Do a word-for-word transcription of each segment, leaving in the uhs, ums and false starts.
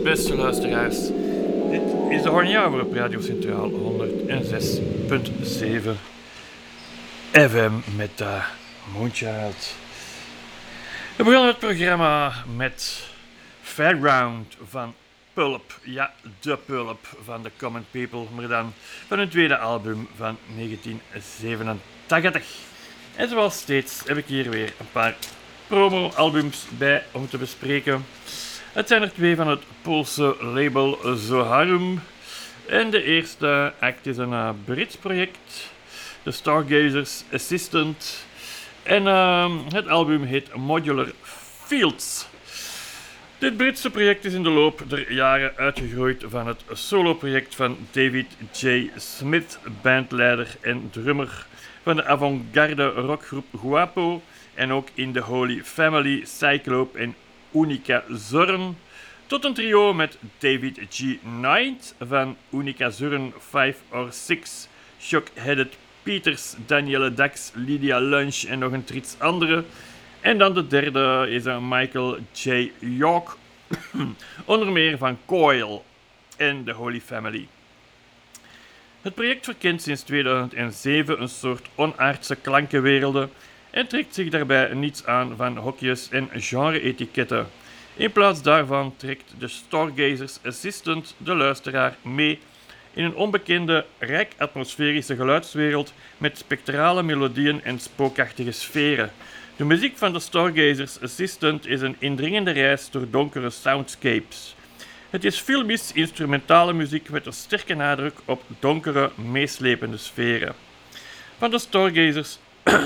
beste luisteraars. Dit is de Horny Hour op Radio Centraal honderdzes punt zeven F M met uh, Moonchild. We begonnen het programma met Fairground van Pulp. Ja, de Pulp van The Common People, maar dan van hun tweede album van negentien zevenentachtig. En zoals steeds heb ik hier weer een paar promo-albums bij om te bespreken. Het zijn er twee van het Poolse label Zoharum. En de eerste act is een uh, Brits project, The Stargazers Assistant. En uh, het album heet Modular Fields. Dit Britse project is in de loop der jaren uitgegroeid van het solo-project van David J. Smith, bandleider en drummer van de avant-garde rockgroep Guapo, en ook in de Holy Family, Cyclope en Unica Zorn, tot een trio met David G. Knight van Unica Zorn vijf or zes, Shockheaded Peters, Danielle Dax, Lydia Lunch en nog een trits andere. En dan de derde is een Michael J. York, onder meer van Coil en de Holy Family. Het project verkent sinds tweeduizend zeven een soort onaardse klankenwerelden en trekt zich daarbij niets aan van hokjes en genre-etiketten. In plaats daarvan trekt de Stargazers Assistant de luisteraar mee in een onbekende, rijk atmosferische geluidswereld met spectrale melodieën en spookachtige sferen. De muziek van de Stargazers Assistant is een indringende reis door donkere soundscapes. Het is filmisch instrumentale muziek met een sterke nadruk op donkere, meeslepende sferen. Van de Stargazers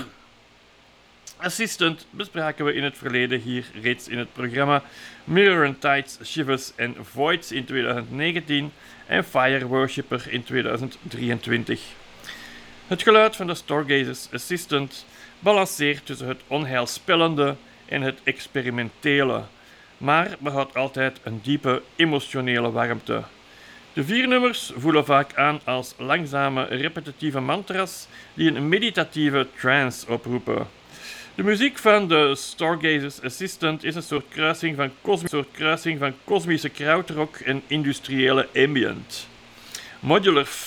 Assistant bespraken we in het verleden hier reeds in het programma Mirror and Tides, Shivers and Voids in tweeduizend negentien en Fire Worshipper in tweeduizend drieëntwintig. Het geluid van de Stargazers Assistant balanceert tussen het onheilspellende en het experimentele, maar behoudt altijd een diepe emotionele warmte. De vier nummers voelen vaak aan als langzame, repetitieve mantras die een meditatieve trance oproepen. De muziek van de Stargazers Assistant is een soort kruising van, cosmi- soort kruising van kosmische krautrock en industriële ambient. Modular